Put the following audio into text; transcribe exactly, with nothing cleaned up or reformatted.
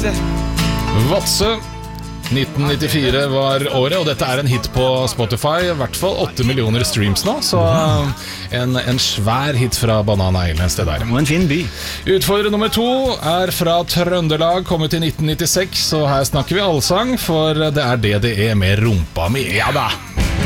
Vadsø. Vadsø. nitten nittifire var året, og dette er en hit på Spotify. I hvert fall åtte millioner streams nå. Så en, en svær hit fra Banana Island et sted der. Og en fin by. Utfordrer nummer to er fra Trøndelag, kommet i nitten nittiseks. Og her snakker vi allsang, for det er D D E med rumpa mi. Ja da!